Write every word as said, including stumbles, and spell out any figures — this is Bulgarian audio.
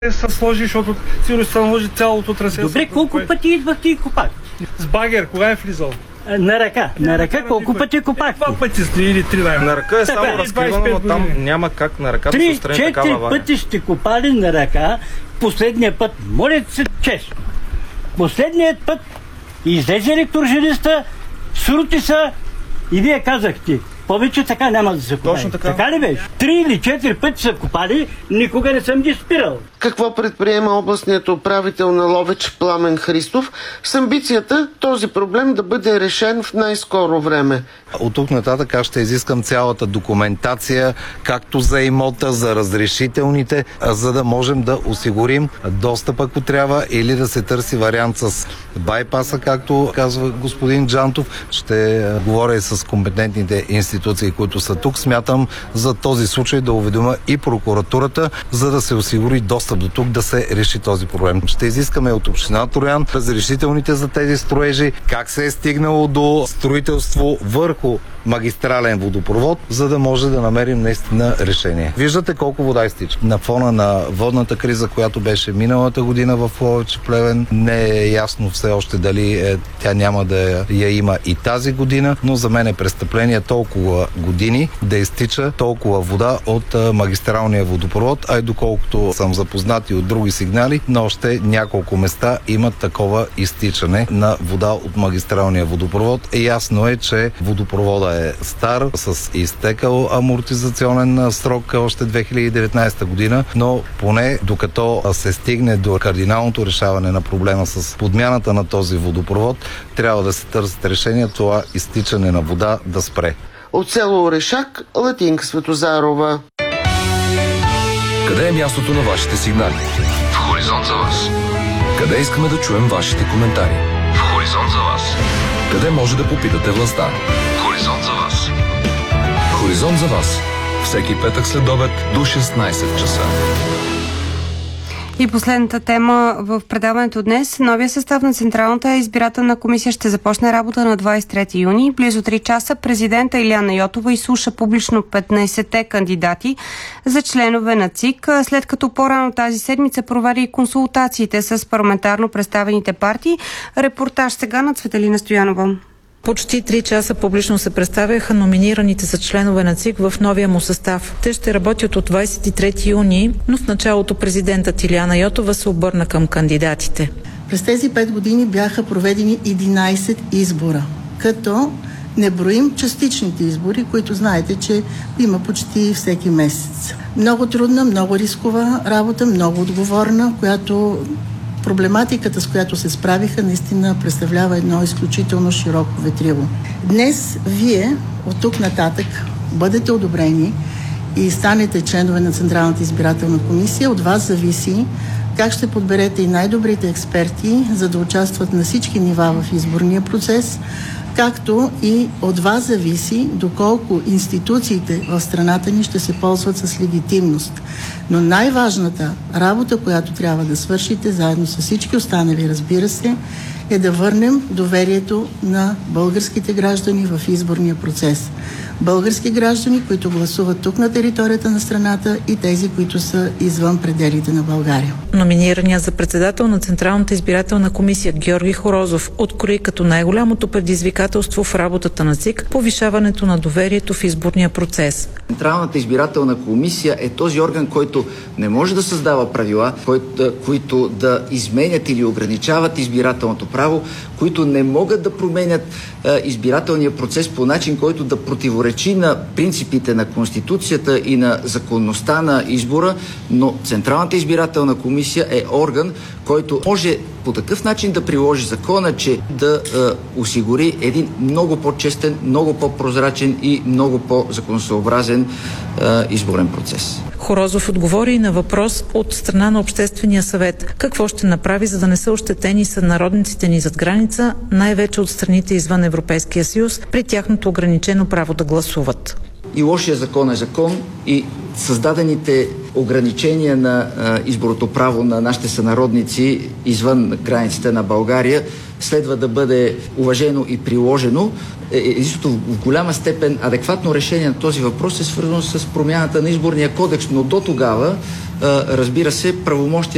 се сложи, защото сигурно ще се наложи цялото трасе. Добре, колко кое... пъти идвахте и копак? С багер, кога е влизал? На ръка, на ръка, колко пъти копахте? Два пъти сте или три най На ръка е само разкривано, но там няма как на ръка да се отстрани такава авария. Три-четири пъти сте копали на ръка, последния път, моля се честно, последният път излезе електрожилиста, срути са и вие казахте, повече така няма да се копали. Точно така. Така ли беше? Три или четири пъти са копали, никога не съм ги спирал. Какво предприема областният управител на Ловеч Пламен Христов с амбицията този проблем да бъде решен в най-скоро време? От тук нататък аз ще изискам цялата документация, както за имота, за разрешителните, за да можем да осигурим достъп, ако трябва, или да се търси вариант с байпаса, както казва господин Джантов. Ще говоря и с компетентните институции, които са тук. Смятам за този случай да уведома и прокуратурата, за да се осигури достъп до тук, да се реши този проблем. Ще изискаме от община Троян разрешителните за тези строежи, как се е стигнало до строителство върху магистрален водопровод, за да може да намерим наистина решение. Виждате колко вода изтича. На фона на водната криза, която беше миналата година в Ловеч, Плевен, не е ясно все още дали е, тя няма да я има и тази година, но за мен е престъпление толкова години да изтича толкова вода от а, магистралния водопровод, а и доколкото съм запознат и от други сигнали, на още няколко места имат такова изтичане на вода от магистралния водопровод. Е, ясно е, че водопровода е стар, с изтекал амортизационен срок още две хиляди и деветнадесета година, но поне докато се стигне до кардиналното решаване на проблема с подмяната на този водопровод, трябва да се търсят решения това изтичане на вода да спре. От село Орешак, Латинка Светозарова. Къде е мястото на вашите сигнали? В Хоризонт за вас. Къде искаме да чуем вашите коментари? В Хоризонт за вас. Къде може да попитате властта? Хоризонт за вас. Хоризонт за вас. Всеки петък след обед до шестнадесет часа. И последната тема в предаването днес. Новия състав на Централната избирателна комисия ще започне работа на двадесет и трети юни. Близо три часа президента Илияна Йотова изслуша публично петнадесетте кандидати за членове на ЦИК, след като по-рано тази седмица провери консултациите с парламентарно представените партии. Репортаж сега на Цветелина Стоянова. Почти три часа публично се представяха номинираните за членове на ЦИК в новия му състав. Те ще работят от двадесет и трети юни, но в началото президентът Илияна Йотова се обърна към кандидатите. През тези пет години бяха проведени единадесет избора, като не броим частичните избори, които знаете, че има почти всеки месец. Много трудна, много рискова работа, много отговорна, която проблематиката, с която се справиха, наистина представлява едно изключително широко ветрило. Днес вие от тук нататък бъдете одобрени и станете членове на Централната избирателна комисия. От вас зависи как ще подберете и най-добрите експерти, за да участват на всички нива в изборния процес, както и от вас зависи доколко институциите в страната ни ще се ползват с легитимност. Но най-важната работа, която трябва да свършите, заедно с всички останали, разбира се, е да върнем доверието на българските граждани в изборния процес. Български граждани, които гласуват тук на територията на страната, и тези, които са извън пределите на България. Номинираният за председател на Централната избирателна комисия Георги Хорозов открои като най-голямото предизвикателство в работата на ЦИК повишаването на доверието в изборния процес. Централната избирателна комисия е този орган, който не може да създава правила, които, които да изменят или ограничават избирателното право, които не могат да променят е, избирателния процес по начин, който да противоречи на принципите на Конституцията и на законността на избора, но Централната избирателна комисия е орган, който може по такъв начин да приложи закона, че да е, осигури един много по-честен, много по-прозрачен и много по-законосъобразен е, изборен процес. Хорозов отговори и на въпрос от страна на Обществения съвет. Какво ще направи, за да не са ощетени сънародниците ни зад граница, най-вече от страните извън Европейския съюз, при тяхното ограничено право да гласуват? И лошия закон е закон, и създадените ограничения на а, изборното право на нашите сънародници извън границите на България следва да бъде уважено и приложено. Единството в голяма степен адекватно решение на този въпрос е свързано с промяната на изборния кодекс, но до тогава, а, разбира се, правомощия